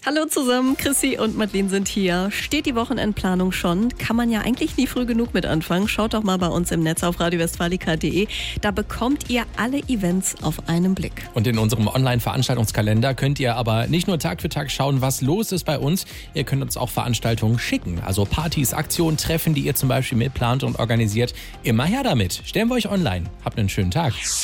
Hallo zusammen, Chrissy und Madeleine sind hier. Steht die Wochenendplanung schon? Kann man ja eigentlich nie früh genug mit anfangen. Schaut doch mal bei uns im Netz auf radiowestfalica.de. Da bekommt ihr alle Events auf einen Blick. Und in unserem Online-Veranstaltungskalender könnt ihr aber nicht nur Tag für Tag schauen, was los ist bei uns. Ihr könnt uns auch Veranstaltungen schicken. Also Partys, Aktionen, Treffen, die ihr zum Beispiel mitplant und organisiert. Immer her damit. Stellen wir euch online. Habt einen schönen Tag.